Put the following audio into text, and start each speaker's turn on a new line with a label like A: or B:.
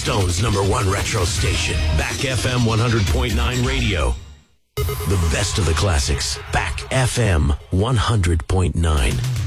A: Stone's #1 retro station, Back FM 100.9 Radio. The best of the classics, Back FM 100.9.